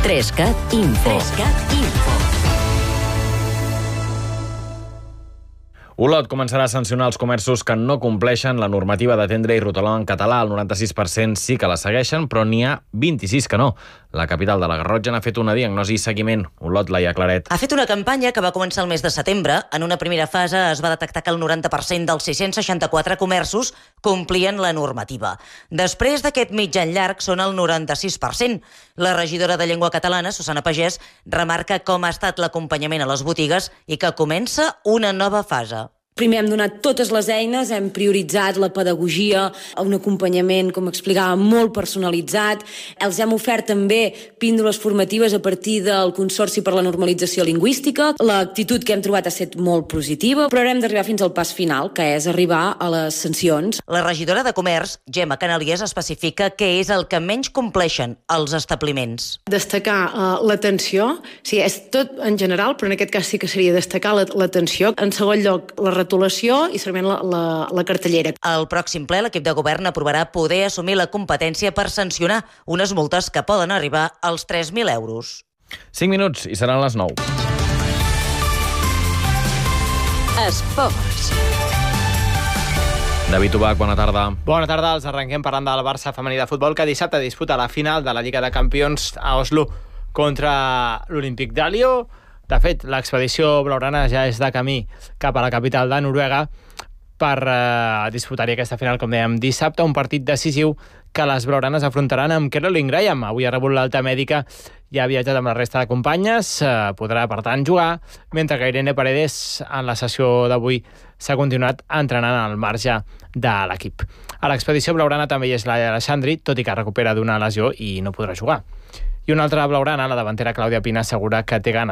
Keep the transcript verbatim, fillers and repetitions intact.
Trescat Info. Trescat Info. Olot començarà a sancionar els comerços que no compleixen la normativa d'atendre i rotular en català. El noranta-sis per cent sí que la segueixen, però n'hi ha vint-i-sis que no. La capital de la Garrotxa n'ha fet una diagnosi i seguiment. Olot, Laia Claret. Ha fet una campanya que va començar el mes de setembre. En una primera fase es va detectar que el noranta per cent dels sis-cents seixanta-quatre comerços complien la normativa. Després d'aquest mitjan llarg són el noranta-sis per cent. La regidora de Llengua Catalana, Susana Pagès, remarca com ha estat l'acompanyament a les botigues i que comença una nova fase. Primer hem donat totes les eines, hem prioritzat la pedagogia, un acompanyament, com explicava, molt personalitzat. Els hem ofert també píndoles formatives a partir del Consorci per la Normalització Lingüística. L'actitud que hem trobat ha estat molt positiva, però ara hem d'arribar fins al pas final, que és arribar a les sancions. La regidora de Comerç, Gemma Canalies, especifica què és el que menys compleixen els establiments. Destacar uh, l'atenció, sí, és tot en general, però en aquest cas sí que seria destacar l'atenció. En segon lloc, la retolació i segurament la, la, la cartellera. Al pròxim ple, l'equip de govern aprovarà poder assumir la competència per sancionar unes multes que poden arribar als tres mil euros. cinc minuts i seran les nou. Esports. David Ubach, bona tarda. Bona tarda, els arrenquem parlant del Barça femení de futbol, que dissabte disputa la final de la Lliga de Campions a Oslo contra l'Olímpic de Lió. De fet, l'expedició blaugrana ja és de camí cap a la capital de Noruega per eh, disputar-hi aquesta final, com dèiem, dissabte, un partit decisiu que les blaugranes afrontaran amb Caroline Graham. Avui ha rebut l'alta mèdica i ha viatjat amb la resta de companyes, eh, podrà, per tant, jugar, mentre que Irene Paredes, en la sessió d'avui, s'ha continuat entrenant al marge de l'equip. A l'expedició blaugrana també hi és Laia Alexandri, tot i que recupera d'una lesió i no podrà jugar. I una altra blaugrana, la davantera Clàudia Pina, assegura que té ganes